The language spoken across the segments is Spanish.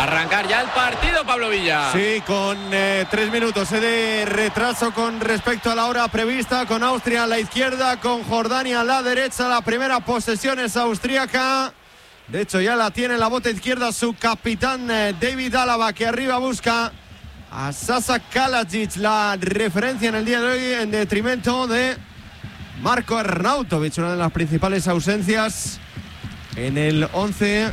arrancar ya el partido, Pablo Villa. Sí, con 3 minutos de retraso con respecto a la hora prevista, con Austria a la izquierda, con Jordania a la derecha. La primera posesión es austríaca. De hecho, ya la tiene en la bota izquierda su capitán David Alaba, que arriba busca a Sasa Kalajic. La referencia en el día de hoy en detrimento de Marko Arnautovic, una de las principales ausencias en el 11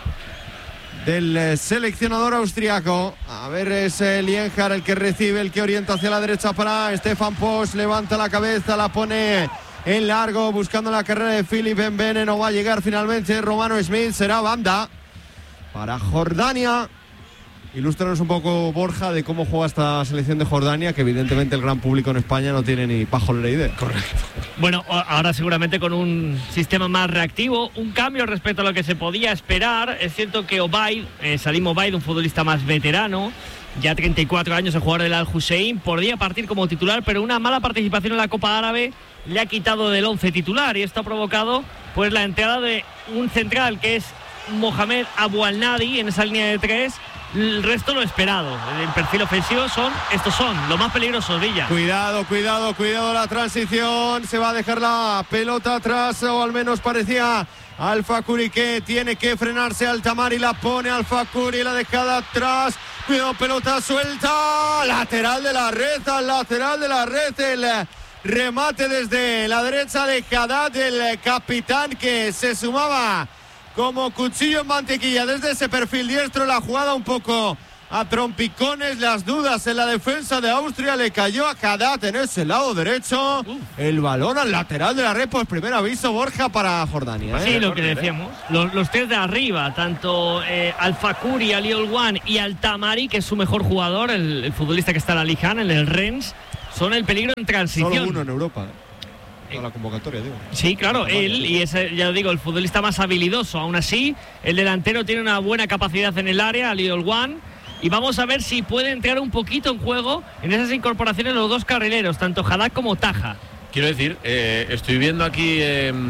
del seleccionador austriaco. A ver, es Lienhard el que recibe, el que orienta hacia la derecha para Stefan Posch. Levanta la cabeza, la pone en largo, buscando la carrera de Philip Mbene. No va a llegar finalmente Romano Smith. Será banda para Jordania. Ilústranos un poco, Borja, de cómo juega esta selección de Jordania, que evidentemente el gran público en España no tiene ni pajolera idea. Correcto. Bueno, ahora seguramente con un sistema más reactivo, un cambio respecto a lo que se podía esperar. Es cierto que Salim Obaid, un futbolista más veterano, ya 34 años, el jugador del Al Hussein, podría partir como titular, pero una mala participación en la Copa Árabe le ha quitado del 11 titular, y esto ha provocado pues la entrada de un central que es Mohamed Abou Al-Nadi en esa línea de 3. El resto lo esperado. El perfil ofensivo estos son los más peligrosos, Villa. Cuidado la transición. Se va a dejar la pelota atrás, o al menos parecía Al Fakuri que tiene que frenarse. Al Tamari, la pone Al Fakuri, la dejada atrás. Cuidado, pelota suelta. Lateral de la red. El remate desde la derecha de Haddad, el capitán, que se sumaba como cuchillo en mantequilla desde ese perfil diestro. La jugada un poco a trompicones, las dudas en la defensa de Austria. Le cayó a Haddad en ese lado derecho. El balón al lateral de la red. Pues primer aviso, Borja, para Jordania. Sí, lo que decíamos. Los tres de arriba, tanto Al Fakuri, Ali Olwan y Al Tamari, que es su mejor jugador, el futbolista que está en la Lijan, en el Rennes, son el peligro en transición. Solo uno en Europa, toda la convocatoria, digo. Sí, claro, él, y es, ya digo, el futbolista más habilidoso. Aún así, el delantero tiene una buena capacidad en el área, Ali Olwan, y vamos a ver si puede entrar un poquito en juego en esas incorporaciones los dos carrileros, tanto Haddad como Taha. Quiero decir, estoy viendo aquí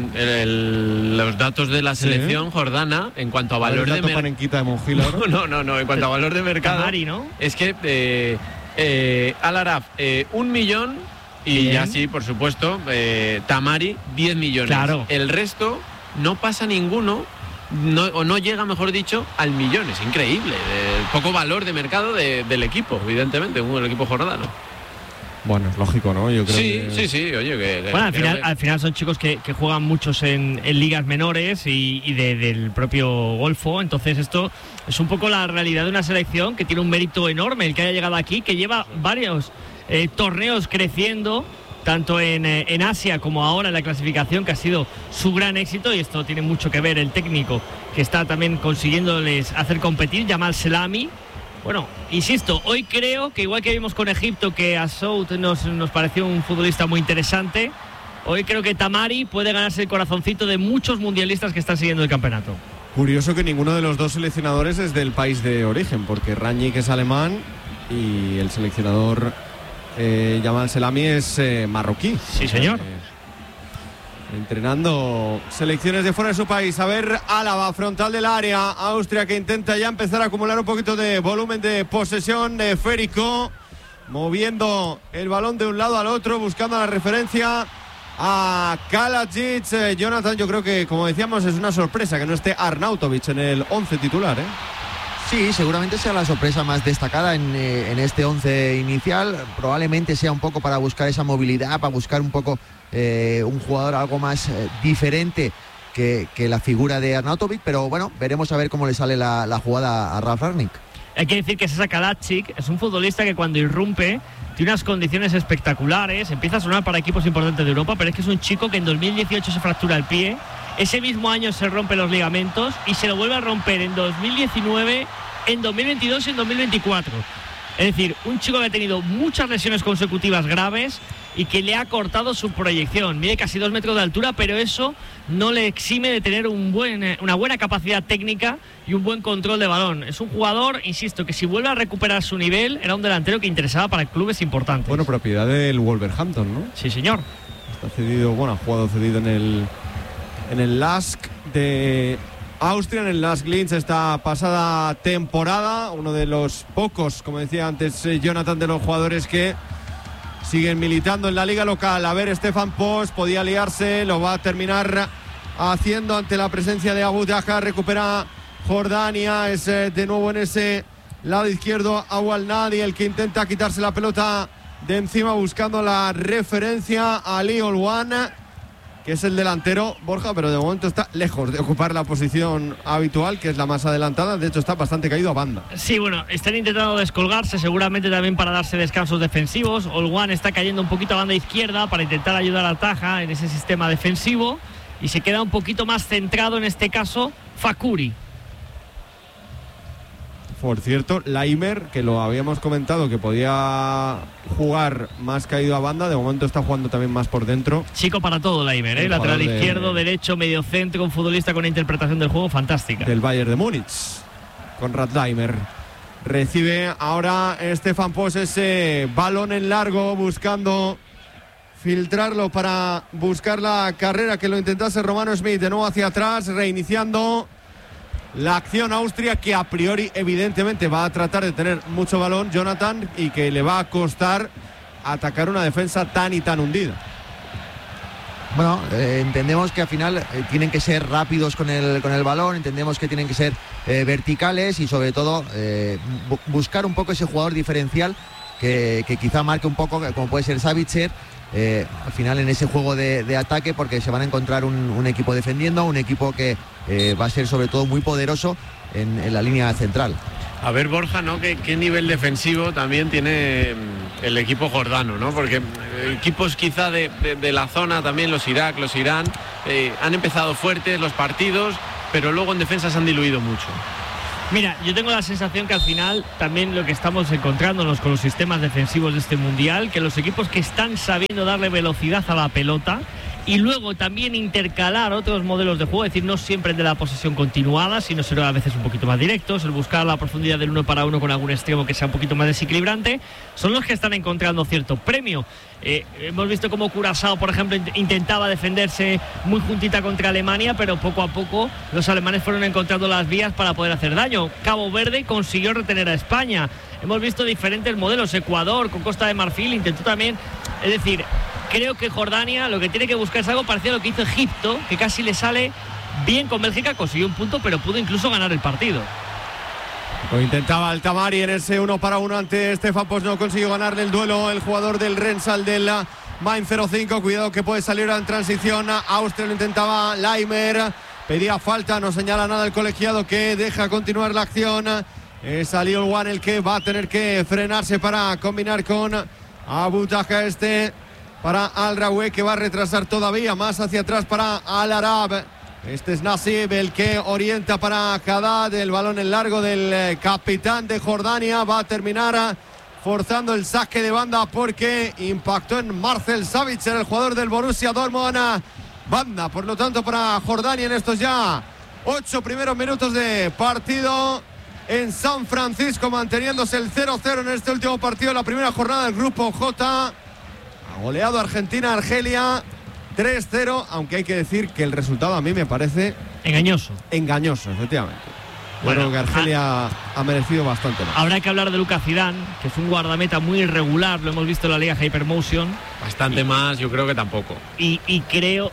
los datos de la selección jordana en cuanto a valor de mercado. No, en cuanto a valor de mercado. Tamari, ¿no? Es que Al Araf, 1 millón. Y bien. ya sí, por supuesto, Tamari, 10 millones. Claro. El resto no pasa ninguno, o no llega, mejor dicho, al millón. Es increíble. Poco valor de mercado del equipo, evidentemente, el equipo jordano. Bueno, es lógico, ¿no? Yo creo Sí. Oye, bueno, al final son chicos que juegan muchos en ligas menores y del propio Golfo. Entonces esto es un poco la realidad de una selección que tiene un mérito enorme, el que haya llegado aquí, que lleva varios torneos creciendo, tanto en Asia como ahora en la clasificación, que ha sido su gran éxito, y esto tiene mucho que ver el técnico que está también consiguiéndoles hacer competir, Jamal Selami. Bueno, insisto, hoy creo que igual que vimos con Egipto, que a Sout nos pareció un futbolista muy interesante, hoy creo que Tamari puede ganarse el corazoncito de muchos mundialistas que están siguiendo el campeonato. Curioso que ninguno de los dos seleccionadores es del país de origen, porque Rangnick es alemán y el seleccionador Jamal Selami es marroquí. Sí, señor. Entrenando selecciones de fuera de su país. A ver, Álava, frontal del área. Austria, que intenta ya empezar a acumular un poquito de volumen de posesión esférico, moviendo el balón de un lado al otro, buscando la referencia a Kalajic. Jonathan, yo creo que, como decíamos, es una sorpresa que no esté Arnautovic en el 11 titular, Sí, seguramente sea la sorpresa más destacada en este 11 inicial. Probablemente sea un poco para buscar esa movilidad, para buscar un poco un jugador algo más diferente que la figura de Arnautovic. Pero bueno, veremos a ver cómo le sale la jugada a Ralf Rangnick. Hay que decir que Sasa Kalajic es un futbolista que cuando irrumpe tiene unas condiciones espectaculares, empieza a sonar para equipos importantes de Europa, pero es que es un chico que en 2018 se fractura el pie. Ese mismo año se rompe los ligamentos y se lo vuelve a romper en 2019, en 2022 y en 2024. Es decir, un chico que ha tenido muchas lesiones consecutivas graves y que le ha cortado su proyección. Mide casi 2 metros de altura, pero eso no le exime de tener una buena capacidad técnica y un buen control de balón. Es un jugador, insisto, que si vuelve a recuperar su nivel, era un delantero que interesaba para clubes importantes. Bueno, propiedad del Wolverhampton, ¿no? Sí, señor. Está cedido, ha jugado cedido en el LASK de Austria en el Last Linz esta pasada temporada. Uno de los pocos, como decía antes Jonathan, de los jugadores que siguen militando en la liga local. A ver, Stefan Post podía liarse, lo va a terminar haciendo ante la presencia de Abu Dhaja. Recupera Jordania, es de nuevo en ese lado izquierdo Awal Nadi el que intenta quitarse la pelota de encima buscando la referencia a Ali Olwan, que es el delantero, Borja, pero de momento está lejos de ocupar la posición habitual, que es la más adelantada. De hecho, está bastante caído a banda. Sí, bueno, están intentando descolgarse, seguramente también para darse descansos defensivos. Olwan está cayendo un poquito a banda izquierda para intentar ayudar a Taha en ese sistema defensivo y se queda un poquito más centrado, en este caso, Fakuri. Por cierto, Laimer, que lo habíamos comentado que podía jugar más caído a banda, de momento está jugando también más por dentro. Chico para todo Laimer, lateral izquierdo, derecho, medio centro, un futbolista con una interpretación del juego fantástica. Del Bayern de Múnich, Konrad Laimer. Recibe ahora Stefan Post ese balón en largo, buscando filtrarlo para buscar la carrera que lo intentase Romano Smith. De nuevo hacia atrás, reiniciando la acción Austria, que a priori evidentemente va a tratar de tener mucho balón, Jonathan, y que le va a costar atacar una defensa tan y tan hundida. Bueno, entendemos que al final tienen que ser rápidos con el balón, entendemos que tienen que ser verticales y sobre todo buscar un poco ese jugador diferencial que quizá marque un poco, como puede ser Savitzer, al final en ese juego de ataque, porque se van a encontrar un equipo defendiendo, un equipo que va a ser sobre todo muy poderoso en la línea central. A ver, Borja, ¿no? ¿Qué nivel defensivo también tiene el equipo jordano, ¿no? Porque equipos quizá de la zona también, los Irak, los Irán, han empezado fuertes los partidos, pero luego en defensa se han diluido mucho. Mira, yo tengo la sensación que al final también lo que estamos encontrándonos con los sistemas defensivos de este Mundial, que los equipos que están sabiendo darle velocidad a la pelota y luego también intercalar otros modelos de juego, es decir, no siempre el de la posesión continuada, sino ser a veces un poquito más directos, el buscar la profundidad del 1 para 1 con algún extremo que sea un poquito más desequilibrante, son los que están encontrando cierto premio. Hemos visto cómo Curazao, por ejemplo, intentaba defenderse muy juntita contra Alemania, pero poco a poco los alemanes fueron encontrando las vías para poder hacer daño. Cabo Verde consiguió retener a España. Hemos visto diferentes modelos. Ecuador con Costa de Marfil intentó también. Es decir, creo que Jordania lo que tiene que buscar es algo parecido a lo que hizo Egipto, que casi le sale bien con Bélgica, consiguió un punto, pero pudo incluso ganar el partido. Lo intentaba el Tamari en ese 1 para 1 ante Stefan Post, no consiguió ganarle el duelo el jugador del Rensal del Mainz 05. Cuidado que puede salir en transición. Austria lo intentaba Laimer, pedía falta, no señala nada el colegiado que deja continuar la acción. Es Ali Olwan el que va a tener que frenarse para combinar con Abu Dhaja, para Al Raoué, que va a retrasar todavía más hacia atrás para Al Arab. Este es Nasib el que orienta para Haddad, el balón en largo del capitán de Jordania. Va a terminar forzando el saque de banda porque impactó en Marcel Savitzer, el jugador del Borussia Dortmund. Banda, por lo tanto, para Jordania en estos ya 8 primeros minutos de partido en San Francisco, manteniéndose el 0-0 en este último partido de la primera jornada del Grupo J. Ha goleado Argentina-Argelia 3-0, aunque hay que decir que el resultado a mí me parece engañoso, efectivamente. Bueno, que Argelia ha merecido bastante más. Habrá que hablar de Lucas Zidane, que es un guardameta muy irregular, lo hemos visto en la Liga Hypermotion. Bastante más, yo creo que tampoco. Y creo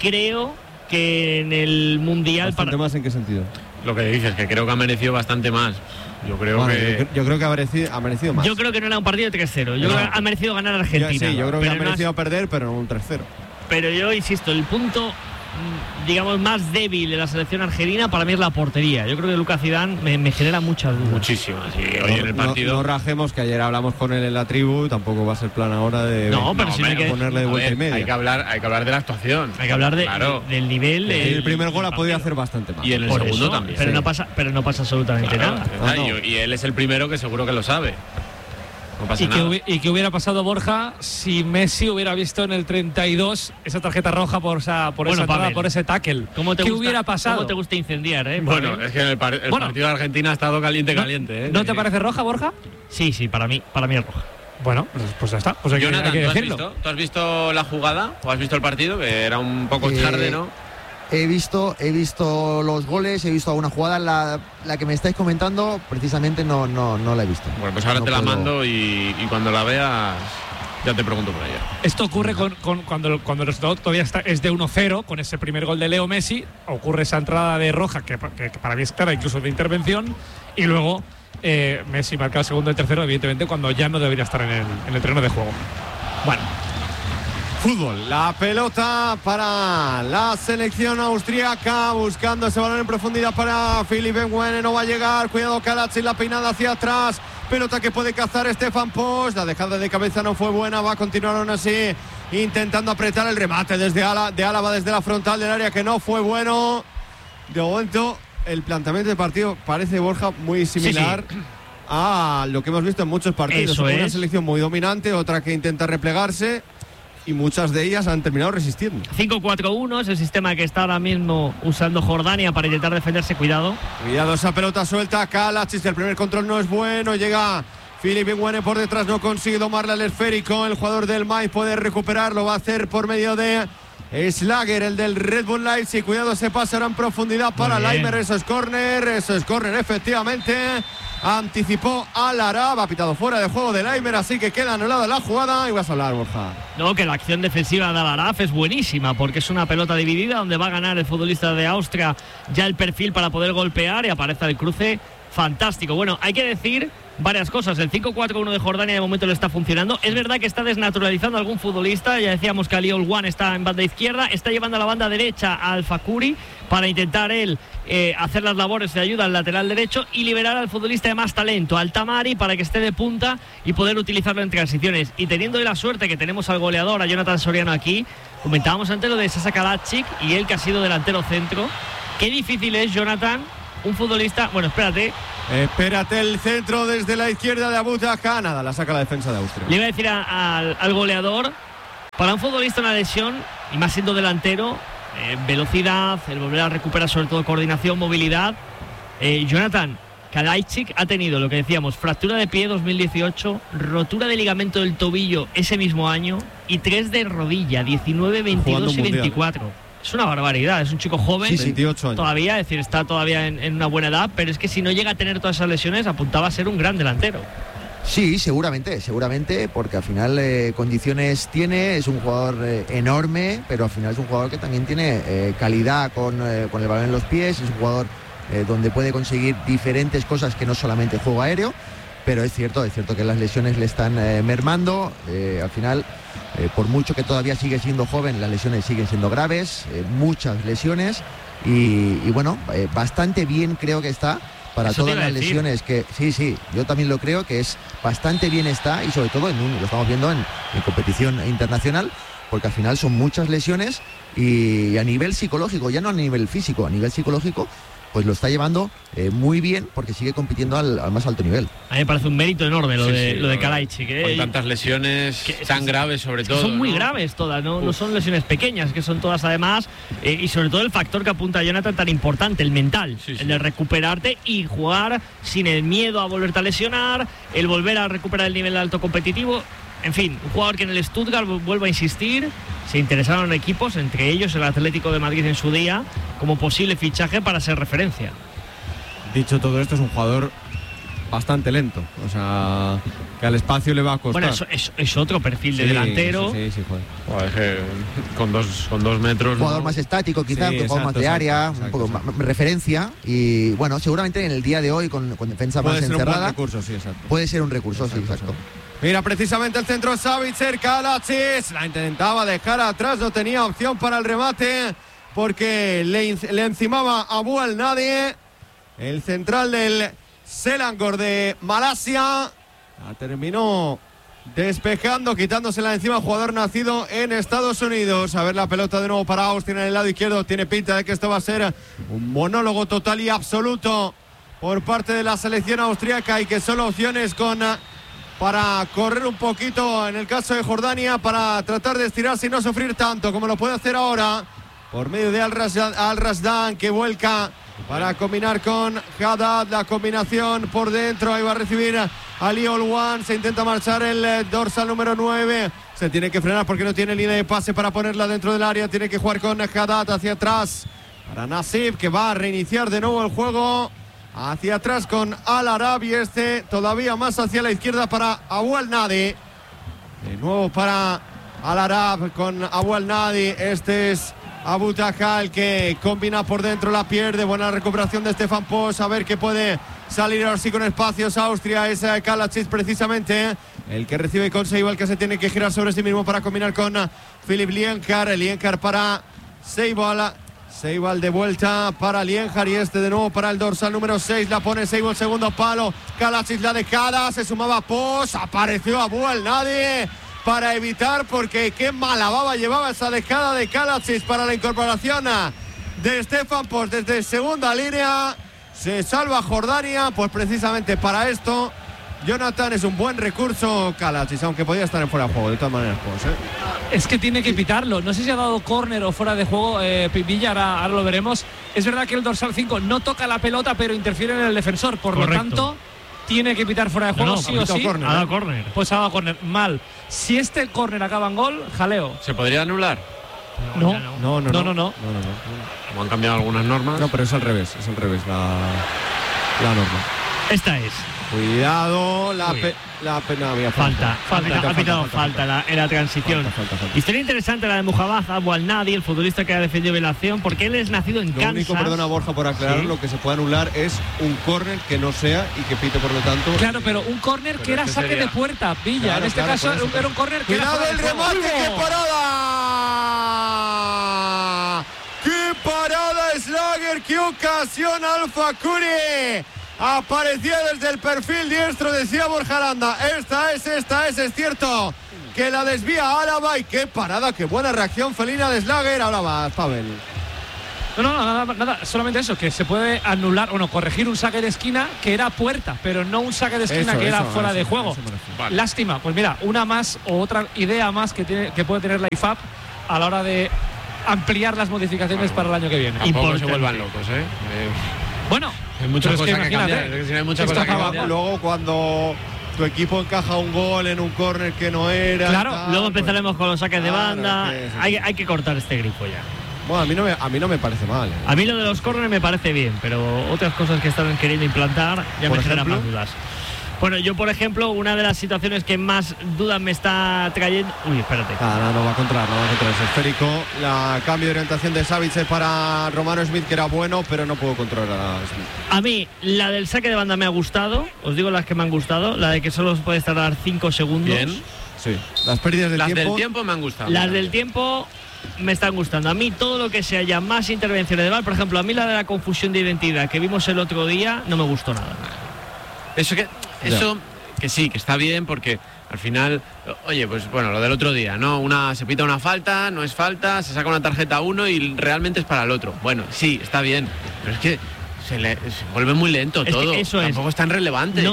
que en el Mundial... ¿Bastante más en qué sentido? Lo que dices, que creo que ha merecido bastante más. Yo creo que ha merecido más. Yo creo que no era un partido de 3-0. Yo creo que ha merecido ganar Argentina. Yo creo que ha merecido perder, pero no un 3-0. Pero yo insisto, el punto, digamos, más débil de la selección argelina para mí es la portería. Yo creo que Lucas Zidane me genera muchas dudas. Muchísimas. Sí, hoy en el partido. No rajemos, que ayer hablamos con él en la tribu, tampoco va a ser plan ahora de ponerle de vuelta y media. Hay que hablar de la actuación. Hay que hablar del nivel. El primer gol ha podido hacer bastante más. Y en el segundo también. Pero no pasa absolutamente nada. Y él es el primero que seguro que lo sabe. No pasa nada. ¿Y qué hubiera pasado, Borja, si Messi hubiera visto en el 32 esa tarjeta roja por ese tackle? ¿Qué hubiera pasado? ¿Cómo te gusta incendiar, Bueno, es que el partido de Argentina ha estado caliente. ¿No te parece roja, Borja? Sí, para mí es roja. Bueno, pues ya está. Pues Jonathan, ¿tú has visto la jugada o has visto el partido? Que era un poco tarde, ¿no? He visto los goles, he visto alguna jugada, la que me estáis comentando, precisamente no la he visto. Bueno, pues ahora no te la puedo... mando y cuando la veas ya te pregunto por ella. Esto ocurre cuando el resultado todavía es de 1-0, con ese primer gol de Leo Messi, ocurre esa entrada de Roja, que para mí es clara, incluso de intervención, y luego Messi marca el segundo y el tercero, evidentemente, cuando ya no debería estar en el terreno de juego. Bueno. Fútbol, la pelota para la selección austríaca, buscando ese balón en profundidad para Philipp Nguyen, no va a llegar, cuidado Kalajdzic, la peinada hacia atrás, pelota que puede cazar Stefan Post, la dejada de cabeza no fue buena, va a continuar aún así, intentando apretar el remate de Álava desde la frontal del área, que no fue bueno. De momento, el planteamiento de partido parece, Borja, muy similar a lo que hemos visto en muchos partidos. Una selección muy dominante, otra que intenta replegarse, y muchas de ellas han terminado resistiendo. 5-4-1 es el sistema que está ahora mismo usando Jordania para intentar defenderse. Cuidado esa pelota suelta. Kalajdzic, el primer control no es bueno, llega Philipp Nguyen por detrás, no consigue domarle al esférico. El jugador del Mainz puede recuperarlo, va a hacer por medio de Schlager, el del Red Bull Leipzig. Cuidado, se pasa ahora en profundidad para Leimer. Eso es córner efectivamente. Anticipó al Arab, ha pitado fuera de juego de Leimer, así que queda anulada la jugada. Y vas a hablar, Borja. No, que la acción defensiva de Al-Arab es buenísima, porque es una pelota dividida donde va a ganar el futbolista de Austria ya el perfil para poder golpear, y aparece el cruce fantástico. Bueno, hay que decir varias cosas. El 5-4-1 de Jordania de momento le está funcionando. Es verdad que está desnaturalizando a algún futbolista. Ya decíamos que Ali Olwan está en banda izquierda, está llevando a la banda derecha al Fakuri para intentar él hacer las labores de ayuda al lateral derecho y liberar al futbolista de más talento, al Tamari, para que esté de punta y poder utilizarlo en transiciones. Y teniendo la suerte que tenemos al goleador, a Jonathan Soriano aquí, comentábamos antes lo de Sasa Kalajdzic y él que ha sido delantero centro. Qué difícil es, Jonathan, un futbolista... Bueno, espérate, el centro desde la izquierda de Abutaka. Nada, la saca la defensa de Austria. Le iba a decir al goleador, para un futbolista una lesión, y más siendo delantero, velocidad, el volver a recuperar sobre todo coordinación, movilidad. Jonathan, Kalajdzic ha tenido, lo que decíamos, fractura de pie 2018, rotura de ligamento del tobillo ese mismo año y 3 de rodilla, 19, 22 y 24. Es una barbaridad, es un chico joven, 28 años. Todavía, es decir, está todavía en una buena edad, pero es que si no llega a tener todas esas lesiones, apuntaba a ser un gran delantero. Sí, seguramente, porque al final condiciones tiene, es un jugador enorme, pero al final es un jugador que también tiene calidad con el balón en los pies, es un jugador donde puede conseguir diferentes cosas que no solamente juego aéreo, pero es cierto que las lesiones le están mermando, al final, por mucho que todavía sigue siendo joven, las lesiones siguen siendo graves, muchas lesiones, y bueno, bastante bien creo que está para todas las lesiones que sí, yo también lo creo, que es bastante bien está, y sobre todo lo estamos viendo en competición internacional, porque al final son muchas lesiones, y a nivel psicológico, ya no a nivel físico, a nivel psicológico, pues lo está llevando muy bien, porque sigue compitiendo al más alto nivel. A mí me parece un mérito enorme lo de Kalajdzic. Con tantas lesiones tan graves, sobre todo. Son muy graves todas, no son lesiones pequeñas, que son todas además, y sobre todo el factor que apunta Jonathan tan importante, el mental, el de recuperarte y jugar sin el miedo a volverte a lesionar, el volver a recuperar el nivel alto competitivo. En fin, un jugador que en el Stuttgart, vuelvo a insistir, se interesaron equipos, entre ellos el Atlético de Madrid en su día, como posible fichaje para ser referencia. Dicho todo esto, es un jugador bastante lento, o sea, que al espacio le va a costar. Bueno, es otro perfil de delantero. Sí, joder. Con dos metros. Un jugador más estático, quizá, un poco más de área, un poco más referencia. Y bueno, seguramente en el día de hoy, con defensa más encerrada, puede ser un recurso, sí, exacto. Mira, precisamente el centro Savitzer, Kalajdzic la intentaba dejar atrás, no tenía opción para el remate porque le encimaba a Bual Nadie, el central del Selangor de Malasia. La terminó despejando, quitándosela de encima, jugador nacido en Estados Unidos. A ver la pelota de nuevo para Austria en el lado izquierdo. Tiene pinta de que esto va a ser un monólogo total y absoluto por parte de la selección austríaca, y que solo opciones para correr un poquito en el caso de Jordania, para tratar de estirarse y no sufrir tanto como lo puede hacer ahora por medio de Al-Rasdan, que vuelca para combinar con Haddad. La combinación por dentro, ahí va a recibir Ali Olwan, se intenta marchar el dorsal número 9, se tiene que frenar porque no tiene línea de pase para ponerla dentro del área, tiene que jugar con Haddad hacia atrás. para Nassib, que va a reiniciar de nuevo el juego hacia atrás con Al-Arab y todavía más hacia la izquierda para Abu Al-Nadi. De nuevo para Al-Arab con Abu Al-Nadi. Es Abu Takal, que combina por dentro, la pierde. Buena recuperación de Stefan Posch. A ver qué puede salir ahora sí con espacios. Austria, es Kalacic precisamente el que recibe con Seibal, que se tiene que girar sobre sí mismo para combinar con Filip Lienhard para Seibal. Seibal de vuelta para Lienhard y de nuevo para el dorsal número 6. La pone Seibal, segundo palo. Kalacic la dejada, se sumaba Posch. Apareció Abu Al-Nadi para evitar, porque qué mala baba llevaba esa dejada de Kalacic para la incorporación de Stefan Posch desde segunda línea. Se salva Jordania, pues precisamente para esto Jonathan es un buen recurso Kalacic, aunque podía estar en fuera de juego de todas maneras Posch, Es que tiene que pitarlo. No sé si ha dado córner o fuera de juego Villa, ahora lo veremos. Es verdad que el dorsal 5 no toca la pelota, pero interfiere en el defensor. Por lo tanto, tiene que pitar fuera de juego, sí o sí. Ha dado córner. Pues ha dado córner. Mal. Si este córner acaba en gol, jaleo. ¿Se podría anular? No. Como han cambiado algunas normas. No, pero es al revés la norma. Esta es. Cuidado, la pena había falta. Ha pitado falta en la transición. Falta. Historia interesante la de Muhammad Abu Al-Nadi, el futbolista que ha defendido bien la acción, porque él es nacido en Kansas. Lo único, perdona Borja por aclarar, lo que se puede anular es un córner que no sea y que pite por lo tanto. Claro, pero un córner que era saque de puerta, Villa. Claro, en este caso era un córner que cuidado era el remate, qué parada. ¡Qué parada, Schlager! ¡Qué ocasión, Alfa Curi! Aparecía desde el perfil diestro, decía Borja Aranda. Esta es, es cierto que la desvía Álava. Y qué parada, qué buena reacción felina de Schlager. Ahora va, Pavel. No, nada, solamente eso, que se puede anular, corregir un saque de esquina que era puerta, pero no un saque de esquina que era fuera de juego. Vale. Lástima, pues mira, una más o otra idea más que puede tener la IFAB a la hora de ampliar las modificaciones para el año que viene. Tampoco se vuelvan locos, Bueno, hay muchas cosas que cambiar. Hay muchas cosas que cambiar. Luego cuando tu equipo encaja un gol en un córner que no era. Claro, luego empezaremos con los saques de banda. Hay que cortar este grifo ya. Bueno, a mí no me parece mal. A mí lo de los córneres me parece bien, pero otras cosas que están queriendo implantar ya me generan más dudas. Bueno, yo por ejemplo, una de las situaciones que más dudas me está trayendo. Uy, espérate. No va a controlar, es esférico. La cambio de orientación de Savic para Romano Smith, que era bueno, pero no puedo controlar a Smith. A mí, la del saque de banda me ha gustado. Os digo las que me han gustado. La de que solo se puede tardar 5 segundos. Bien. Sí. Las pérdidas del tiempo. Las del tiempo me han gustado. Las del tiempo me están gustando. A mí todo lo que sea ya más intervenciones de VAR, por ejemplo, a mí la de la confusión de identidad que vimos el otro día no me gustó nada. Eso que sí, que está bien, porque al final, oye, pues bueno, lo del otro día, ¿no? Se pita una falta, no es falta, se saca una tarjeta a uno y realmente es para el otro. Bueno, sí, está bien, pero es que se vuelve muy lento todo. Tampoco es tan relevante.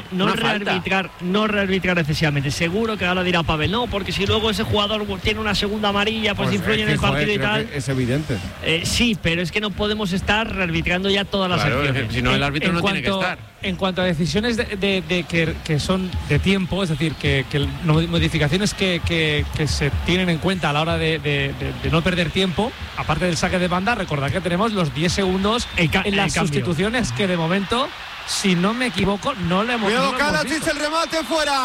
No rearbitrar excesivamente. Seguro que ahora dirá Pavel, no, porque si luego ese jugador tiene una segunda amarilla, pues influye en el partido y tal. Es evidente. Sí, pero es que no podemos estar rearbitrando ya todas las acciones. Si no, el árbitro no tiene que estar. En cuanto a decisiones que son de tiempo, es decir, que modificaciones que se tienen en cuenta a la hora de no perder tiempo, aparte del saque de banda, recordad que tenemos los 10 segundos en las sustituciones que de momento, si no me equivoco, no le hemos visto. Cuidado, Kalacic, el remate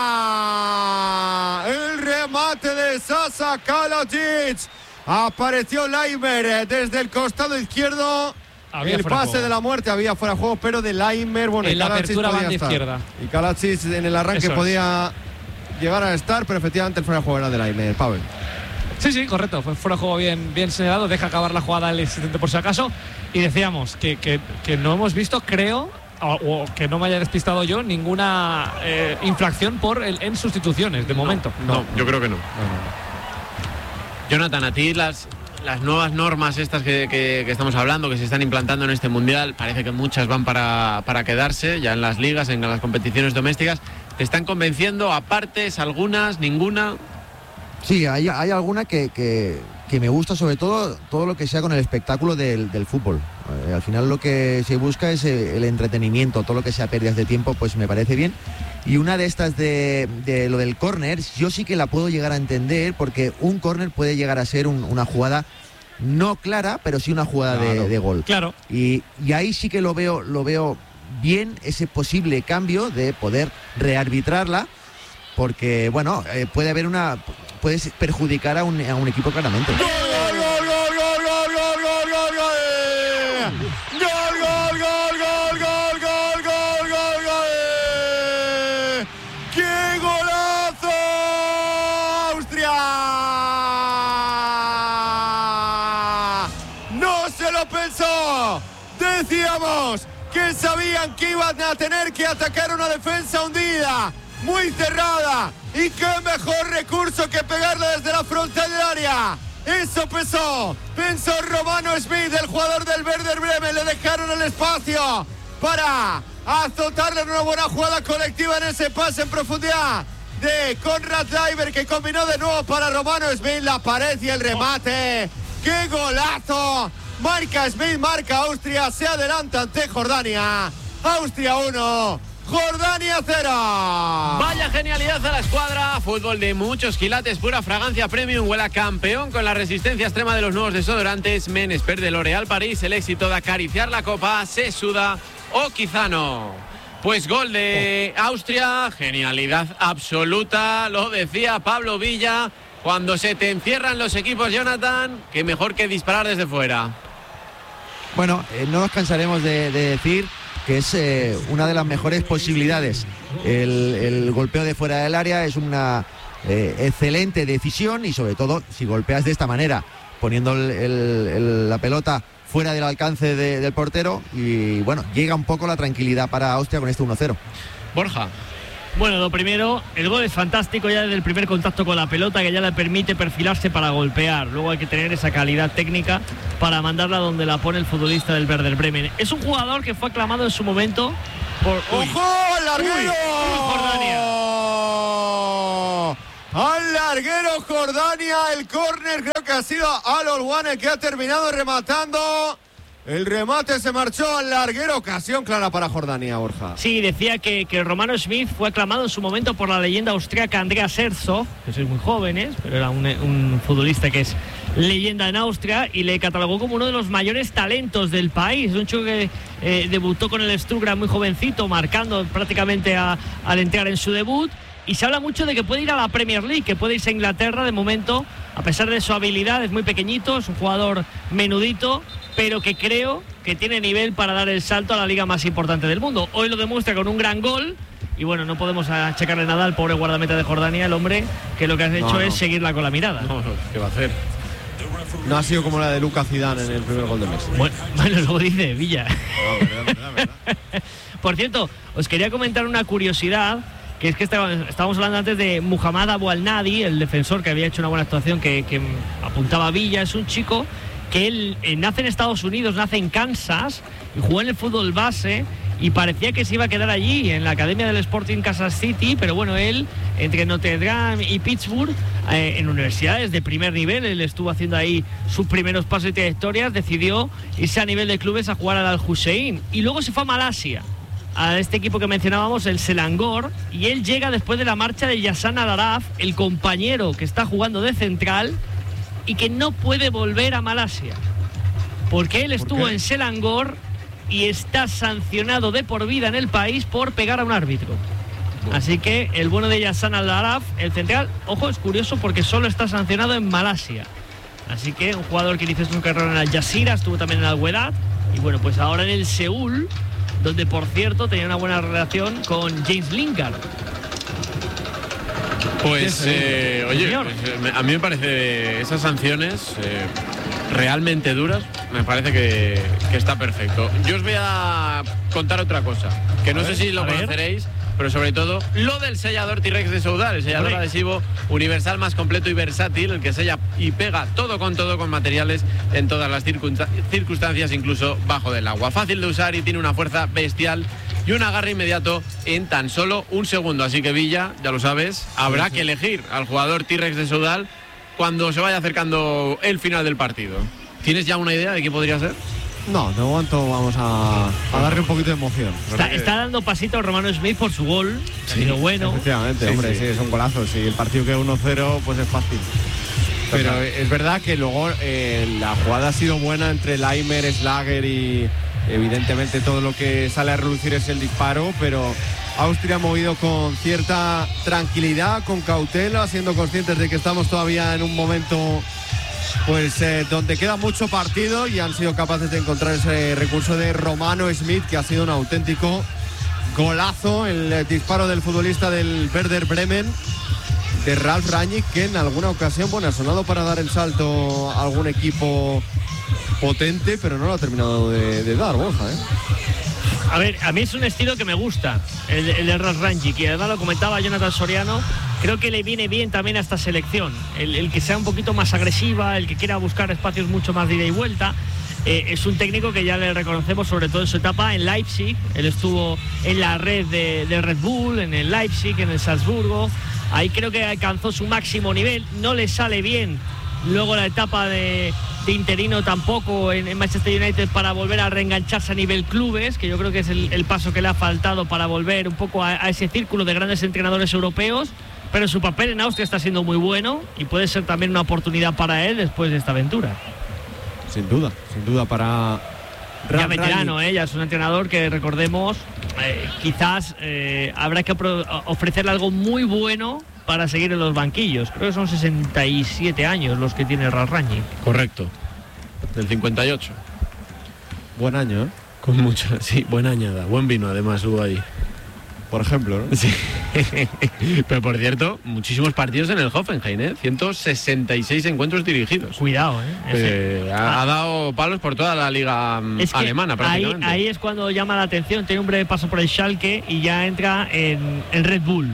fuera. El remate de Sasa Kalacic. Apareció Laimer desde el costado izquierdo. El pase de la muerte había fuera de juego, pero de Laimer, bueno, en la apertura banda izquierda. Y Kalacic en el arranque podía llegar a estar, pero efectivamente el fuera de juego era de Laimer, Pavel. Sí, correcto. Fue fuera de juego bien señalado. Deja acabar la jugada el asistente por si acaso. Y decíamos que no hemos visto, creo, o que no me haya despistado yo, ninguna infracción en sustituciones de momento. No, yo creo que no. Jonathan, a ti las nuevas normas estas que estamos hablando, que se están implantando en este Mundial, parece que muchas van para quedarse ya en las ligas, en las competiciones domésticas. ¿Te están convenciendo? ¿Apartes? ¿Algunas? ¿Ninguna? Sí, hay alguna que me gusta, sobre todo lo que sea con el espectáculo del fútbol. Al final lo que se busca es el entretenimiento, todo lo que sea pérdidas de tiempo, pues me parece bien. Y una de estas de lo del córner, yo sí que la puedo llegar a entender, porque un córner puede llegar a ser una jugada no clara, pero sí una jugada de gol. Claro. Y ahí sí que lo veo bien, ese posible cambio de poder rearbitrarla, porque bueno, puede perjudicar a un equipo claramente. ¡Qué golazo! ¡Austria! ¡No se lo pensó! Decíamos que sabían que iban a tener que atacar una defensa hundida, muy cerrada, y qué mejor recurso que pegarle desde la frontal del área. Eso pensó Romano Smith, el jugador del Werder Bremen. Le dejaron el espacio para azotarle en una buena jugada colectiva en ese pase en profundidad de Konrad Leiber, que combinó de nuevo para Romano Smith. La pared y el remate. ¡Qué golazo! Marca Smith, marca Austria, se adelanta ante Jordania. Austria 1, Jordania 0. Vaya genialidad a la escuadra. Fútbol de muchos quilates, pura fragancia premium. Huele a campeón con la resistencia extrema de los nuevos desodorantes Men Expert de L'Oréal París. El éxito de acariciar la copa se suda o quizá no. Pues gol de Austria, genialidad absoluta. Lo decía Pablo Villa. Cuando se te encierran los equipos, Jonathan, que mejor que disparar desde fuera. Bueno, no nos cansaremos de decir que es una de las mejores posibilidades. El golpeo de fuera del área es una excelente decisión, y sobre todo si golpeas de esta manera, poniendo la pelota fuera del alcance del portero, y bueno, llega un poco la tranquilidad para Austria con este 1-0. Borja. Bueno, lo primero, el gol es fantástico ya desde el primer contacto con la pelota, que ya le permite perfilarse para golpear. Luego hay que tener esa calidad técnica para mandarla donde la pone el futbolista del Werder Bremen. Es un jugador que fue aclamado en su momento por... ¡Ojo! ¡Al larguero! ¡Al larguero Jordania! El córner, creo que ha sido Alol One el que ha terminado rematando. El remate se marchó al larguero. Ocasión clara para Jordania, Borja. Sí, decía que Romano Smith fue aclamado en su momento por la leyenda austríaca Andreas Herzog, que sois muy jóvenes, pero era un futbolista que es leyenda en Austria, y le catalogó como uno de los mayores talentos del país. Un chico que debutó con el Stuttgart muy jovencito, marcando prácticamente al entrar en su debut. Y se habla mucho de que puede ir a la Premier League, que puede irse a Inglaterra de momento, a pesar de su habilidad. Es muy pequeñito, es un jugador menudito, pero que creo que tiene nivel para dar el salto a la liga más importante del mundo. Hoy lo demuestra con un gran gol. Y bueno, no podemos achacarle nada al pobre guardameta de Jordania, el hombre que lo que ha hecho es seguirla con la mirada. ¿Qué va a hacer? No ha sido como la de Lucas Zidane en el primer gol de Messi. Bueno, luego dice Villa. No, verdad. Por cierto, os quería comentar una curiosidad, que es que estábamos hablando antes de Muhammad Abu Al-Nadi, el defensor que había hecho una buena actuación, que apuntaba a Villa. Es un chico que él nace en Estados Unidos, nace en Kansas, y jugó en el fútbol base, y parecía que se iba a quedar allí en la academia del Sporting Kansas City, pero bueno, él entre Notre Dame y Pittsburgh, en universidades de primer nivel, él estuvo haciendo ahí sus primeros pasos y trayectorias, decidió irse a nivel de clubes a jugar al Al-Hussein, y luego se fue a Malasia, a este equipo que mencionábamos, el Selangor, y él llega después de la marcha de Yassan Al-Araf, el compañero que está jugando de central y que no puede volver a Malasia, porque él estuvo en Selangor y está sancionado de por vida en el país por pegar a un árbitro. Así que el bueno de Yassan Al-Araf, el central, ojo, es curioso porque solo está sancionado en Malasia. Así que un jugador que inició su carrera en Al Jazeera, estuvo también en Al Wehdat, y bueno, pues ahora en el Seúl, donde por cierto tenía una buena relación con James Lingard. Pues oye, a mí me parece esas sanciones realmente duras, me parece que está perfecto. Yo os voy a contar otra cosa, que no sé si lo conoceréis, pero sobre todo lo del sellador T-Rex de Soudal, el sellador adhesivo universal más completo y versátil, el que sella y pega todo con materiales en todas las circunstancias, incluso bajo del agua. Fácil de usar y tiene una fuerza bestial y un agarre inmediato en tan solo un segundo. Así que Villa, ya lo sabes, habrá que elegir al jugador T-Rex de Soudal cuando se vaya acercando el final del partido. ¿Tienes ya una idea de qué podría ser? No, de momento vamos a darle un poquito de emoción. Está dando pasito Romano Smith por su gol, ha sido bueno. Efectivamente, hombre, sí, es un golazo. Si el partido queda 1-0, pues es fácil. Pero es verdad que luego la jugada ha sido buena entre Laimer, Schlager y evidentemente todo lo que sale a relucir es el disparo, pero Austria ha movido con cierta tranquilidad, con cautela, siendo conscientes de que estamos todavía en un momento pues donde queda mucho partido, y han sido capaces de encontrar ese recurso de Romano Smith, que ha sido un auténtico golazo, el disparo del futbolista del Werder Bremen, de Ralf Rangnick, que en alguna ocasión ha sonado para dar el salto a algún equipo potente, pero no lo ha terminado de dar, Borja, ¿eh? A ver, a mí es un estilo que me gusta, el de Ralf Rangnick, y además lo comentaba Jonathan Soriano, creo que le viene bien también a esta selección, el que sea un poquito más agresiva, el que quiera buscar espacios mucho más de ida y vuelta. Es un técnico que ya le reconocemos sobre todo en su etapa en Leipzig. Él estuvo en la red de Red Bull, en el Leipzig, en el Salzburgo. Ahí creo que alcanzó su máximo nivel. No le sale bien luego la etapa de interino tampoco en Manchester United para volver a reengancharse a nivel clubes, que yo creo que es el paso que le ha faltado para volver un poco a ese círculo de grandes entrenadores europeos. Pero su papel en Austria está siendo muy bueno y puede ser también una oportunidad para él después de esta aventura. Sin duda para ya veterano, ya es un entrenador que, recordemos, quizás habrá que ofrecerle algo muy bueno para seguir en los banquillos. Creo que son 67 años los que tiene Ralf Rangnick. Correcto, del 58. Buen año, ¿eh? Con mucho, sí, buena añada, buen vino además hubo ahí, por ejemplo, ¿no? Sí. Pero por cierto, muchísimos partidos en el Hoffenheim, ¿eh? 166 encuentros dirigidos. Cuidado, ha dado palos por toda la liga alemana prácticamente. Ahí es cuando llama la atención. Tiene un breve paso por el Schalke y ya entra en Red Bull.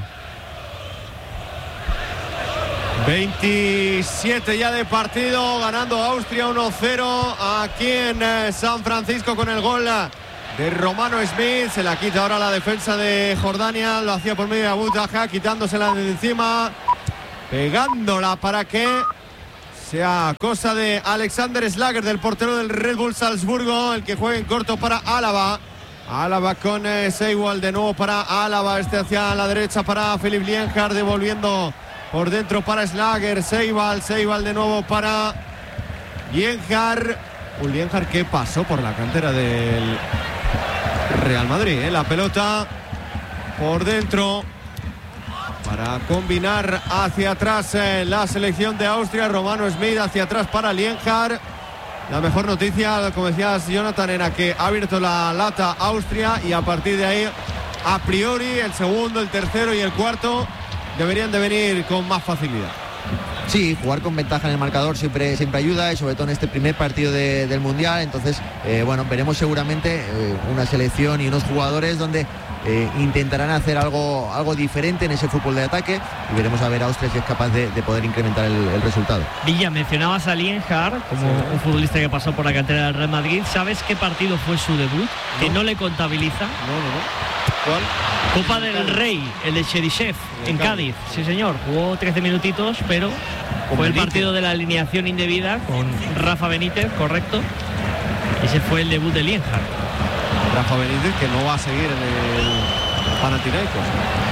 27 ya de partido, ganando Austria 1-0 aquí en San Francisco con el gol de Romano Smith. Se la quita ahora la defensa de Jordania, lo hacía por medio de Abu Taha, quitándosela de encima, pegándola para que sea cosa de Alexander Schlager, del portero del Red Bull Salzburgo, el que juega en corto para Álava. Álava con Seiwald, de nuevo para Álava, hacia la derecha para Philipp Lienhard, devolviendo por dentro para Schlager. Seiwald de nuevo para Lienhard. Un Lienhard que pasó por la cantera del Real Madrid, La pelota por dentro para combinar hacia atrás la selección de Austria. Romano Smith hacia atrás para Lienhard. La mejor noticia, como decías, Jonathan, era que ha abierto la lata Austria, y a partir de ahí, a priori, el segundo, el tercero y el cuarto deberían de venir con más facilidad. Sí, jugar con ventaja en el marcador siempre ayuda, y sobre todo en este primer partido del Mundial. Entonces, veremos seguramente una selección y unos jugadores donde intentarán hacer algo diferente en ese fútbol de ataque, y veremos a ver a Austria si es capaz de poder incrementar el resultado. Villa, mencionabas a Lienhard como un futbolista que pasó por la cantera del Real Madrid. ¿Sabes qué partido fue su debut? No. Que no le contabiliza. No. ¿Cuál? Copa del Rey, el de Cherichev, en Cádiz. Sí, señor, jugó 13 minutitos, pero fue el partido de la alineación indebida con Rafa Benítez, correcto. Ese fue el debut de Lienhard. Rafa Benítez, que no va a seguir en el Panathinaikos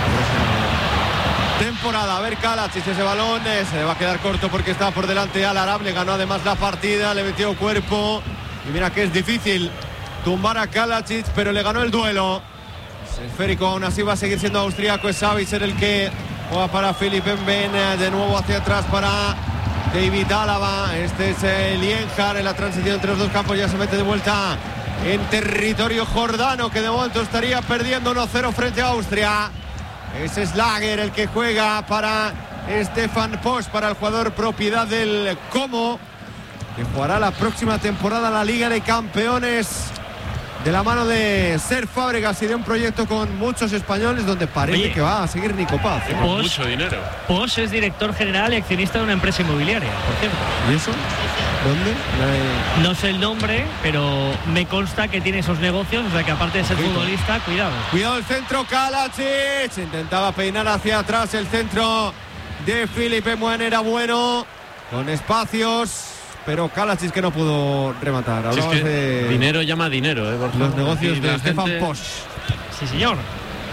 temporada. A ver, Kalachis, ese balón se le va a quedar corto porque está por delante Al Arab. Le ganó además la partida, le metió cuerpo, y mira que es difícil tumbar a Kalachis, pero le ganó el duelo. Esférico, aún así va a seguir siendo austriaco. Es Savitzer el que juega para Philipp Mben, de nuevo hacia atrás para David Álava. Este es Lienhard en la transición entre los dos campos, ya se mete de vuelta en territorio jordano, que de momento estaría perdiendo 1-0 frente a Austria. Es Schlager el que juega para Stefan Posch, para el jugador propiedad del Como, que jugará la próxima temporada la Liga de Campeones, de la mano de Cesc Fábregas y de un proyecto con muchos españoles, donde parece que va a seguir Nico Paz. Con mucho dinero. Posch es director general y accionista de una empresa inmobiliaria, por cierto. ¿Y eso? ¿Dónde? No sé el nombre, pero me consta que tiene esos negocios, o sea que aparte de ser futbolista, cuidado. Cuidado el centro, Kalachis. Intentaba peinar hacia atrás el centro de Philipp Mben, era bueno, con espacios, pero Kalachis que no pudo rematar. Si es que dinero llama dinero, los negocios de Stefan Posch. Sí, señor.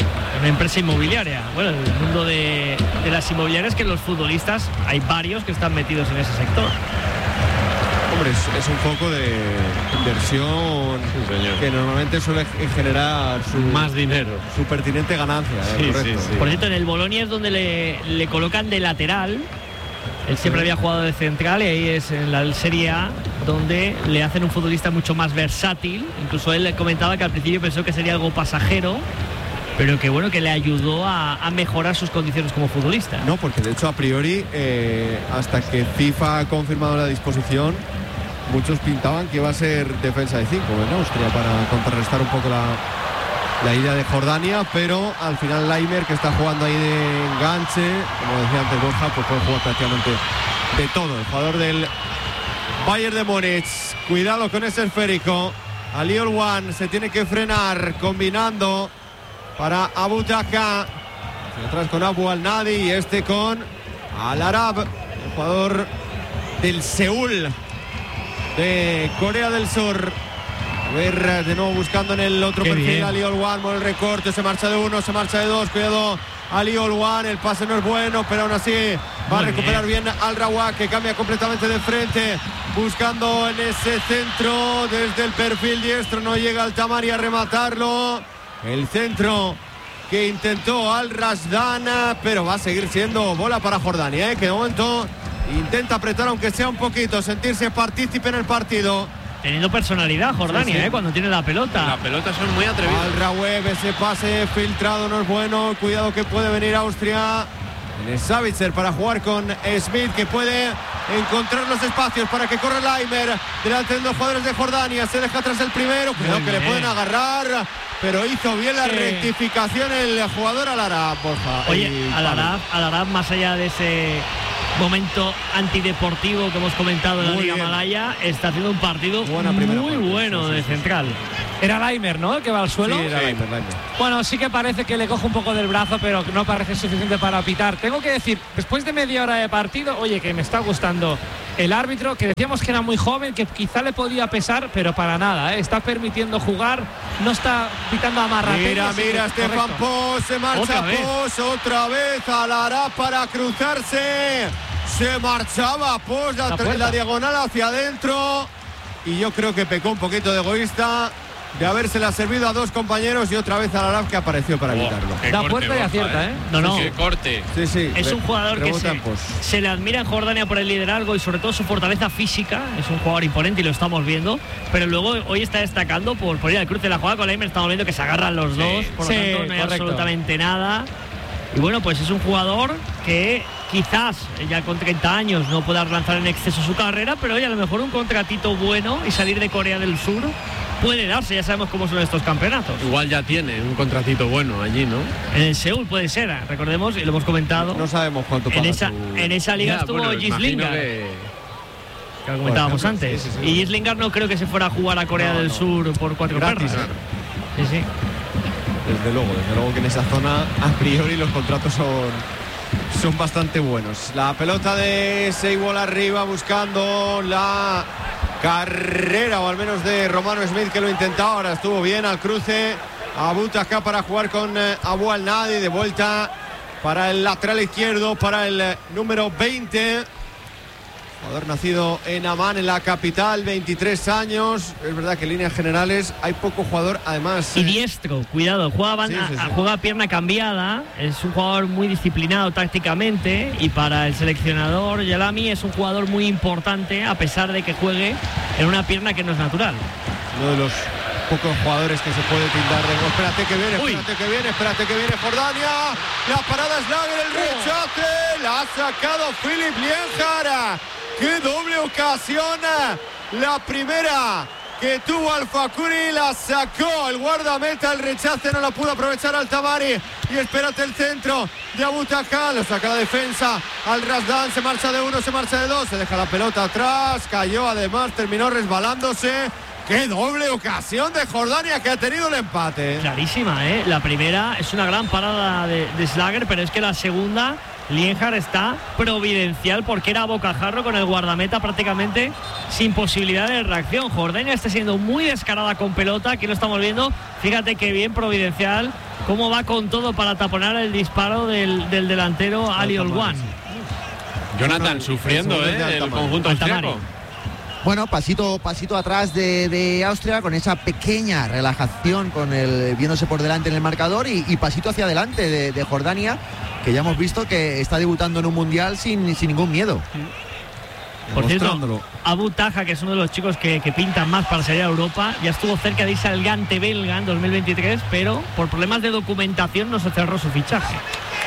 una empresa inmobiliaria. Bueno, el mundo de las inmobiliarias, que los futbolistas, hay varios que están metidos en ese sector. Hombre, es un foco de inversión que normalmente suele generar más dinero, su pertinente ganancia. Sí. Por cierto, en el Bolonia es donde le colocan de lateral. Él siempre había jugado de central y ahí es en la Serie A donde le hacen un futbolista mucho más versátil. Incluso él comentaba que al principio pensó que sería algo pasajero, pero que bueno, que le ayudó a mejorar sus condiciones como futbolista. No, porque de hecho a priori, hasta que FIFA ha confirmado la disposición, muchos pintaban que iba a ser defensa de 5 en Austria para contrarrestar un poco la idea de Jordania, pero al final Laimer, que está jugando ahí de enganche, como decía antes Borja, pues puede jugar prácticamente de todo. El jugador del Bayern de Múnich, cuidado con ese esférico. Ali Olwan se tiene que frenar, combinando para Abu Taka, hacia atrás con Abu Al-Nadi y este con Al-Arab, el jugador del Seúl de Corea del Sur. A ver, de nuevo buscando en el otro perfil Ali Olwan, con el recorte, se marcha de 1, se marcha de 2, cuidado Ali Olwan, el pase no es bueno, pero aún así va a recuperar bien Al-Rawak, que cambia completamente de frente, buscando en ese centro desde el perfil diestro, no llega Al-Tamari a rematarlo. El centro que intentó Al-Rasdan, pero va a seguir siendo bola para Jordania, que de momento intenta apretar aunque sea un poquito, sentirse partícipe en el partido. Teniendo personalidad Jordania, cuando tiene la pelota. Las pelotas son muy atrevidas. Al-Raweb, ese pase filtrado no es bueno. Cuidado que puede venir Austria. En Savitzer para jugar con Smith, que puede encontrar los espacios para que corra Laimer delante de los jugadores de Jordania. Se deja atrás el primero. Cuidado que le pueden agarrar, pero hizo bien la rectificación el jugador Al-Arab, Borja. Oye, Al-Arab, más allá de ese momento antideportivo que hemos comentado en la Liga Malaya, está haciendo un partido muy bueno de central. Era Laimer, ¿no?, el que va al suelo. Sí, era Laimer. Bueno, sí que parece que le coge un poco del brazo, pero no parece suficiente para pitar. Tengo que decir, después de media hora de partido, oye, que me está gustando el árbitro, que decíamos que era muy joven, que quizá le podía pesar, pero para nada, está permitiendo jugar, no está pitando amarratería. Mira, Stefan Posch, se marcha Posch, otra vez Al-Arab para cruzarse. Se marchaba Posch, la diagonal hacia adentro, y yo creo que pecó un poquito de egoísta de habérsela servido a dos compañeros y otra vez Al-Arab, que apareció para evitarlo. Da puerta y acierta, No. Qué corte. Sí. Es un jugador que se le admira en Jordania por el liderazgo y sobre todo su fortaleza física. Es un jugador imponente y lo estamos viendo. Pero luego hoy está destacando por ir al cruce de la jugada con Laimer. Estamos viendo que se agarran los dos. Por lo tanto, no hay absolutamente nada. Y bueno, pues es un jugador que quizás ya con 30 años no pueda lanzar en exceso su carrera, pero oye, a lo mejor un contratito bueno y salir de Corea del Sur puede darse. Ya sabemos cómo son estos campeonatos. Igual ya tiene un contratito bueno allí, ¿no? En el Seúl puede ser, recordemos, y lo hemos comentado. No sabemos cuánto paga en esa liga estuvo Gislingar, que lo comentábamos antes. Sí. Y Gislingar no creo que se fuera a jugar a Corea del Sur por 4 perras. Sí. Desde luego que en esa zona a priori los contratos son bastante buenos. La pelota de Seibold arriba, buscando la carrera, o al menos de Romano Smith, que lo intentaba. Ahora estuvo bien al cruce a Butaka para jugar con Abu Al-Nadi. De vuelta para el lateral izquierdo, para el número 20. Jugador nacido en Amán, en la capital, 23 años. Es verdad que en líneas generales hay poco jugador, además. Y diestro, cuidado, juega pierna cambiada. Es un jugador muy disciplinado tácticamente. Y para el seleccionador Yalami es un jugador muy importante, a pesar de que juegue en una pierna que no es natural. Uno de los pocos jugadores que se puede tildar de gol. Espérate que viene Jordania. La parada es Lager, el rechace. La ha sacado Philipp Lienhard. ¡Qué doble ocasión! La primera que tuvo Al-Fakuri, la sacó el guardameta, el rechace no la pudo aprovechar Al-Tamari. Y espérate el centro de Abu Taka, lo saca la defensa. Al-Rasdan se marcha de 1, se marcha de 2, se deja la pelota atrás, cayó además, terminó resbalándose. ¡Qué doble ocasión de Jordania, que ha tenido el empate! Clarísima, ¿eh? La primera es una gran parada de Slager, pero es que la segunda Lienhard está providencial porque era a bocajarro con el guardameta prácticamente sin posibilidad de reacción. Jordania está siendo muy descarada con pelota, aquí lo estamos viendo. Fíjate qué bien providencial, cómo va con todo para taponar el disparo del delantero Ali Olwan. Jonathan sufriendo, el conjunto austriaco. Bueno, pasito atrás de Austria con esa pequeña relajación, viéndose por delante en el marcador y pasito hacia adelante de Jordania, que ya hemos visto que está debutando en un mundial sin ningún miedo. Por cierto, Abu Taha, que es uno de los chicos que pintan más para salir a Europa, ya estuvo cerca de irse al Gante belga en 2023, pero por problemas de documentación no se cerró su fichaje.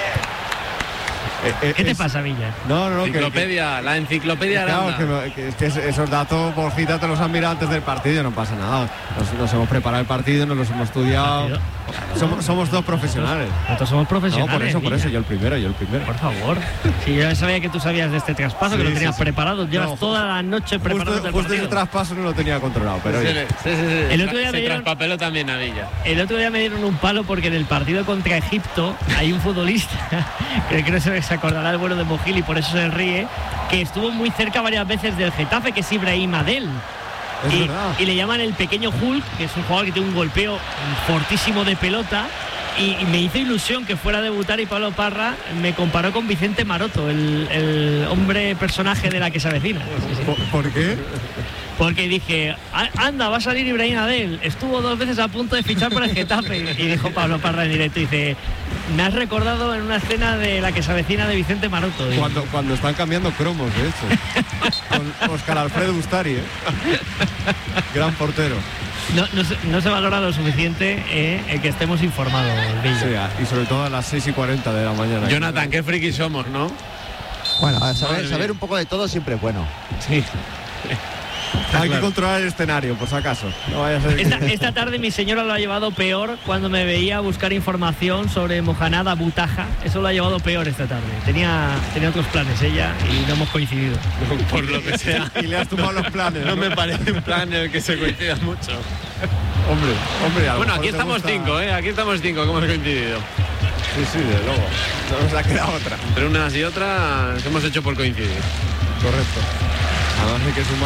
¿Qué te pasa, Villa? No, la enciclopedia claro, que esos datos, Borjita, te los han mirado antes del partido, no pasa nada. Nos hemos preparado el partido, nos los hemos estudiado. Somos dos profesionales. Nosotros somos profesionales. No, por eso, yo el primero. Por favor. Si yo ya sabía que tú sabías de este traspaso, que lo tenías preparado. Llevas toda la noche preparando el partido. Justo ese traspaso no lo tenía controlado, pero el otro día me dieron traspapeló también a Villa. El otro día me dieron un palo porque en el partido contra Egipto hay un futbolista que creo que se acordará el bueno de Mojil y por eso se ríe, que estuvo muy cerca varias veces del Getafe, que es Ibrahim Adel. Y le llaman el pequeño Hulk, que es un jugador que tiene un golpeo fortísimo de pelota, y me hizo ilusión que fuera a debutar, y Pablo Parra me comparó con Vicente Maroto, el hombre personaje de La que se avecina. ¿Por qué? Porque dije, anda, va a salir Ibrahim Adel, estuvo 2 veces a punto de fichar por el Getafe. Y dijo Pablo Parra en directo, dice, me has recordado en una escena de La que se avecina de Vicente Maroto. Cuando están cambiando cromos, de hecho. Con Óscar Alfredo Ustari, gran portero. No se valora lo suficiente el que estemos informados, Villa. Sí, y sobre todo a las 6:40 de la mañana. Jonathan, qué friki somos, ¿no? Bueno, saber un poco de todo siempre es bueno. Sí. Hay que controlar el escenario, por si acaso. No vaya a ser esta tarde mi señora lo ha llevado peor cuando me veía buscar información sobre Mohamed Abu Taha. Eso lo ha llevado peor esta tarde. Tenía otros planes ella y no hemos coincidido. Por lo que sea. Y le has tumbado los planes. No me parece un plan en el que se coincida mucho. Hombre. Bueno, aquí estamos 5, Aquí estamos 5, que hemos coincidido. Sí, de luego. No nos ha quedado otra. Entre unas y otras hemos hecho por coincidir. Correcto. Además hay que sumar